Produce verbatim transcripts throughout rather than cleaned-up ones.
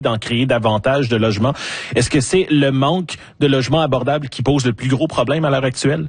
d'en créer davantage de logements. Est-ce que c'est le manque de logements abordables qui pose le plus gros problème à l'heure actuelle?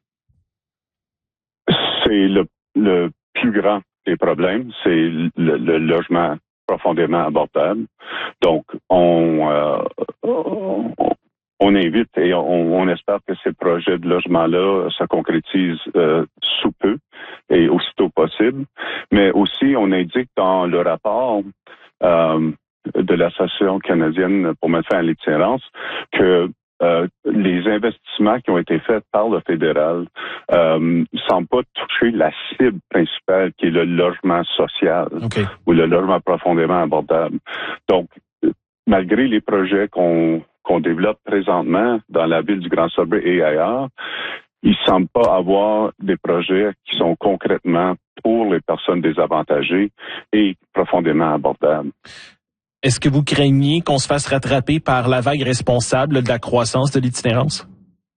C'est le, le plus grand des problèmes, c'est le, le logement profondément abordable. Donc, on, euh, on, on invite et on, on espère que ces projets de logement-là se concrétisent euh, sous peu et aussitôt possible. Mais aussi, on indique dans le rapport euh, de l'Association canadienne pour mettre fin à l'itinérance que euh, les investissements qui ont été faits par le fédéral euh, ne semblent pas toucher la cible principale qui est le logement social okay. ou le logement profondément abordable. Donc, malgré les projets qu'on, qu'on développe présentement dans la ville du Grand Sudbury et ailleurs, il ne semble pas avoir des projets qui sont concrètement pour les personnes désavantagées et profondément abordables. Est-ce que vous craignez qu'on se fasse rattraper par la vague responsable de la croissance de l'itinérance?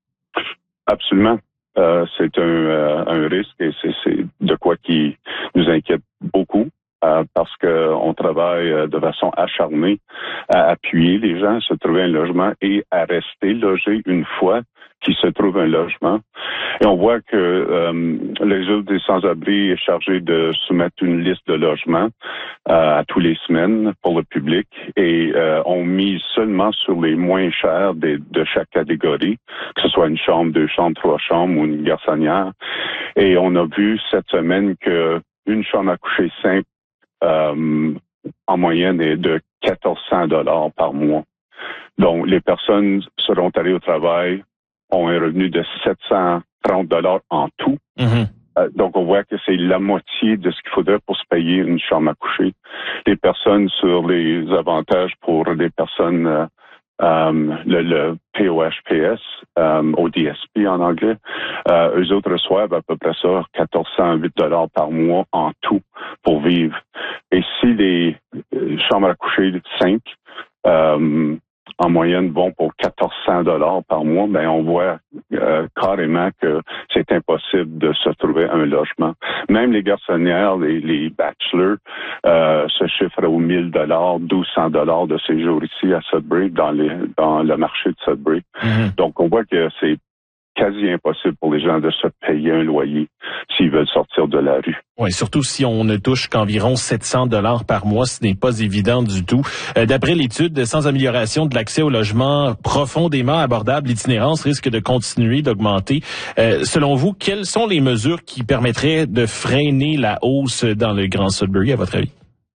Absolument. Euh, c'est un, euh, un risque et c'est, c'est de quoi qui nous inquiète beaucoup. Euh, parce qu'on travaille euh, de façon acharnée à appuyer les gens à se trouver un logement et à rester logés une fois qu'ils se trouvent un logement. Et on voit que euh, l'exode des sans-abri est chargé de soumettre une liste de logements euh, à tous les semaines pour le public et euh, on mise seulement sur les moins chers de, de chaque catégorie, que ce soit une chambre, deux chambres, trois chambres ou une garçonnière. Et on a vu cette semaine que une chambre à coucher simple Euh, en moyenne est de quatorze cents dollars par mois. Donc, les personnes seront allées au travail, ont un revenu de sept cent trente dollars en tout. Mm-hmm. Euh, donc, on voit que c'est la moitié de ce qu'il faudrait pour se payer une chambre à coucher. Les personnes sur les avantages pour les personnes, euh, euh, le, le P O H P S, euh, O D S P en anglais, euh, eux autres reçoivent à peu près ça, quatorze cent huit dollars par mois en tout pour vivre. Et si les chambres à coucher simples, euh, en moyenne, vont pour quatorze cents dollars par mois, ben on voit euh, carrément que c'est impossible de se trouver un logement. Même les garçonnières, les, les bachelors, euh, se chiffrent aux mille dollars, douze cents dollars de séjour ici à Sudbury, dans, les, dans le marché de Sudbury. Mm-hmm. Donc, on voit que c'est quasi impossible pour les gens de se payer un loyer s'ils veulent sortir de la rue. Oui, surtout si on ne touche qu'environ sept cents dollars par mois, ce n'est pas évident du tout. Euh, d'après l'étude, sans amélioration de l'accès au logement profondément abordable, l'itinérance risque de continuer d'augmenter. Euh, selon vous, quelles sont les mesures qui permettraient de freiner la hausse dans le Grand Sudbury, à votre avis?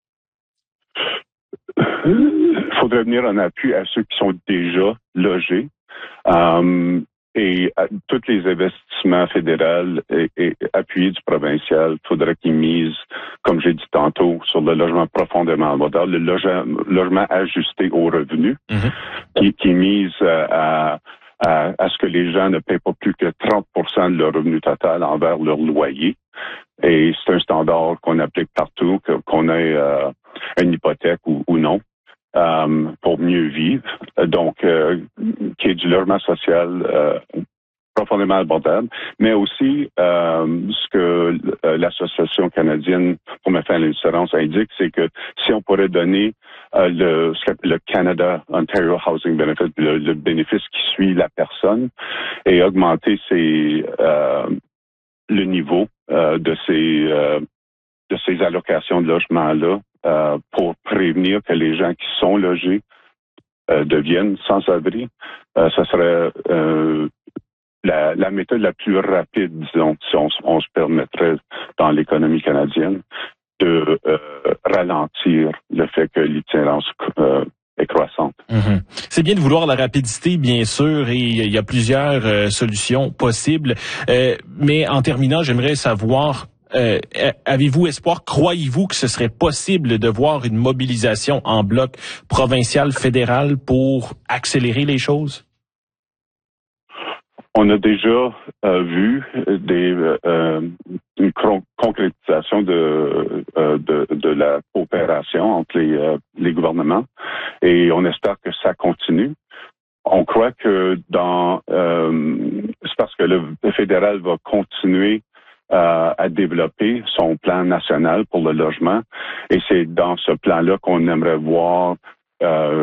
Il faudrait venir en appui à ceux qui sont déjà logés. Euh, Et à, tous les investissements fédéraux et, et appuyés du provincial, il faudrait qu'ils misent, comme j'ai dit tantôt, sur le logement profondément abordable, le logement, logement ajusté aux revenus, mm-hmm. qui, qui mise à, à, à ce que les gens ne paient pas plus que trente pour cent de leur revenu total envers leur loyer. Et c'est un standard qu'on applique partout, qu'on ait euh, une hypothèque ou, ou non. Euh, pour mieux vivre, donc euh, qui est du logement social euh, profondément abordable, mais aussi euh, ce que euh, l'Association canadienne pour mettre fin à l'itinérance indique, c'est que si on pourrait donner euh, le, ce qu'appelle le Canada Ontario Housing Benefit, le, le bénéfice qui suit la personne, et augmenter ses, euh, le niveau euh, de ces euh, de ces allocations de logement-là, Euh, pour prévenir que les gens qui sont logés euh, deviennent sans-abri, euh, ce serait euh, la, la méthode la plus rapide, disons, si on, on se permettrait dans l'économie canadienne, de euh, ralentir le fait que l'itinérance euh, est croissante. Mm-hmm. C'est bien de vouloir la rapidité, bien sûr, et il y a plusieurs euh, solutions possibles. Euh, mais en terminant, j'aimerais savoir, Euh, avez-vous espoir, croyez-vous que ce serait possible de voir une mobilisation en bloc provincial, fédéral pour accélérer les choses? On a déjà euh, vu des, euh, une cron- concrétisation de, euh, de, de la coopération entre les, euh, les gouvernements et on espère que ça continue. On croit que dans euh, c'est parce que le, le fédéral va continuer Euh, à développer son plan national pour le logement. Et c'est dans ce plan-là qu'on aimerait voir euh,